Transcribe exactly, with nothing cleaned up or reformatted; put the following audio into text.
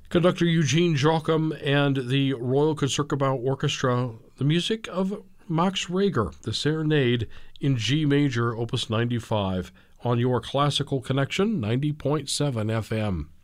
Conductor Eugene Joachim and the Royal Concertgebouw Orchestra, the music of Max Reger, the Serenade in G major, opus ninety-five, on your Classical Connection, ninety point seven F M.